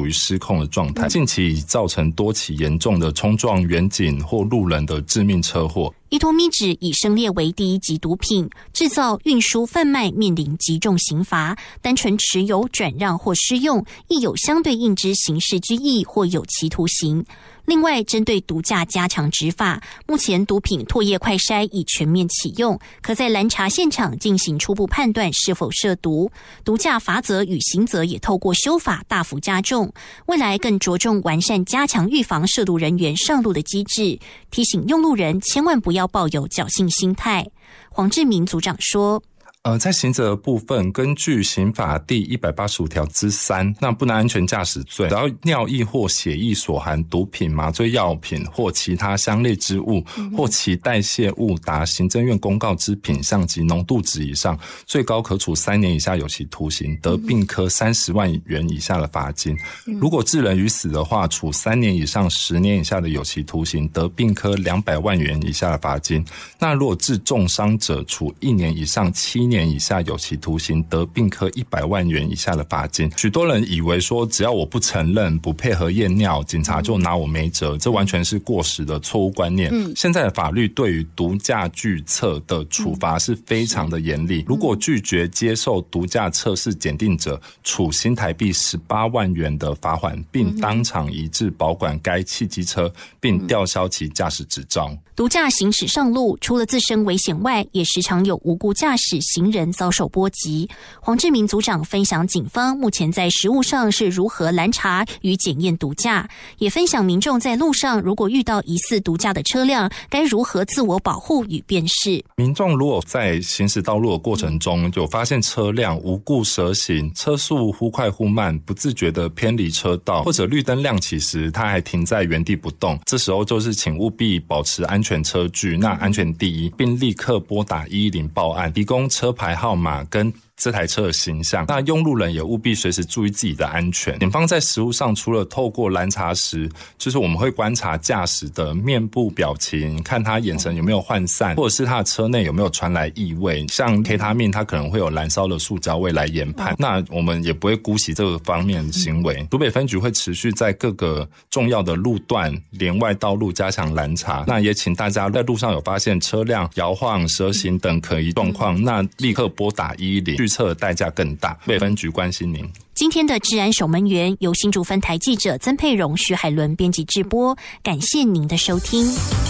于失控的状态，近期已造成多起严重的冲撞远景或路人的致命车祸。 依托咪酯已升列为第1级毒品，制造、运输、贩卖面临极重刑罚，单纯持有、转让或施用亦有相对应之刑事拘役或有期徒刑。另外，针对毒驾加强执法，目前毒品唾液快筛已全面启用，可在拦查现场进行初步判断是否涉毒。毒驾罚则与刑责也透过修法大幅加重，未来更着重完善加强预防涉毒人员上路的机制，提醒用路人千万不要抱有侥幸心态。黄志明组长说， 在刑责的部分，根据刑法第185条之3，那不能安全驾驶罪，只要尿液或血液所含毒品、麻醉药品或其他相类之物，或其代谢物达行政院公告之品项及浓度值以上，最高可处3年以下有期徒刑，得并科30万元以下的罚金。如果致人于死的话，处3年以上10年以下的有期徒刑，得并科200万元以下的罚金。那如果致重伤者，处1年以上7年以下有期徒刑，得并科100万元以下的罚金。许多人以为说只要我不承认、不配合验尿，警察就拿我没辙，这完全是过时的错误观念。现在的法律对于毒驾拒测的处罚是非常的严厉，如果拒绝接受毒驾测试检定者，处新台币18万元的罚款，并当场移至保管该汽机车，并吊销其驾驶执照。 毒驾行驶上路，除了自身危险外，也时常有无辜驾驶行人遭受波及。黄志明组长分享警方目前在实务上是如何拦查与检验毒驾，也分享民众在路上如果遇到疑似毒驾的车辆，该如何自我保护与辨识。 民众如果在行驶道路的过程中，有发现车辆无故蛇行，车速忽快忽慢，不自觉的偏离车道，或者绿灯亮起时它还停在原地不动，这时候就是请务必保持安全车距，那安全第一，并立刻拨打110报案，提供车牌号码跟这台车的形象。那用路人也务必随时注意自己的安全。警方在实务上除了透过拦查时，就是我们会观察驾驶的面部表情，看他眼神有没有涣散，或者是他的车内有没有传来异味，像 K 他命它可能会有燃烧的塑胶味来研判，那我们也不会姑息这个方面的行为。竹北分局会持续在各个重要的路段、连外道路加强拦查，那也请大家在路上有发现车辆摇晃、蛇行等可疑状况，那立刻拨打110，拒测的代价更大。竹北分局关心您。 今天的治安守门员由新竹分台记者曾佩蓉、徐海伦编辑制播，感谢您的收听。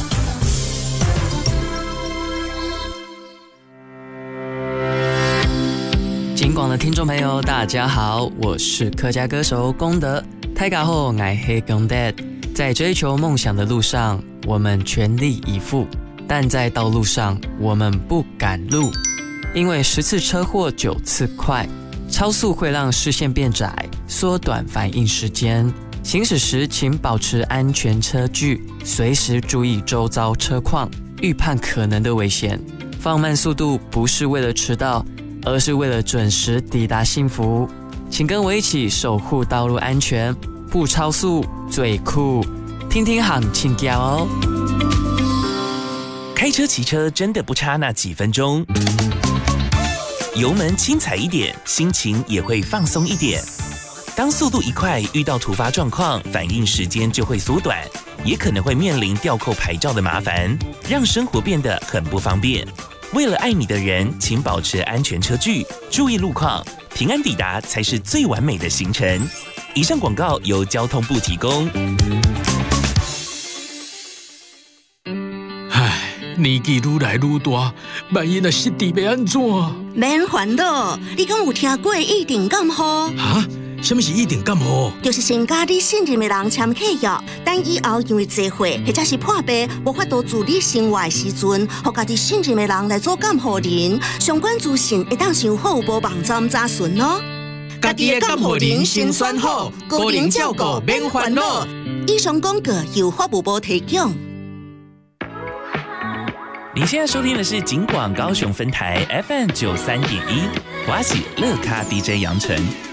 金广的听众朋友大家好，我是客家歌手功德。大家好，我是功德。在追求梦想的路上，我们全力以赴，但在道路上我们不赶路，因为10次车祸9次快，超速会让视线变窄，缩短反应时间。行驶时请保持安全车距，随时注意周遭车况，预判可能的危险。放慢速度不是为了迟到，而是为了准时抵达幸福。请跟我一起守护道路安全，不超速最酷。听听行情调哦。 开车骑车真的不差那几分钟，油门轻踩一点，心情也会放松一点。当速度一快，遇到突发状况，反应时间就会缩短，也可能会面临吊扣牌照的麻烦，让生活变得很不方便。为了爱你的人，请保持安全车距，注意路况，平安抵达才是最完美的行程。以上广告由交通部提供。 年纪愈来愈大，万一若失智要安怎？ 免烦恼，你敢有听过一定感冒？ 哈？什么是一定感冒？ 就是先甲你信任的人签契约，等以后因为聚会或者是破病，无法度自理生活的时阵，互家己信任的人来做监护人。相关资讯会当上服务部网站查询哦。 家己的监护人先选好，个人照顾免烦恼。 以上广告由法务部提供。 你现在收听的是警广高雄分台 FM 93.1，我是乐咖 DJ 杨晨。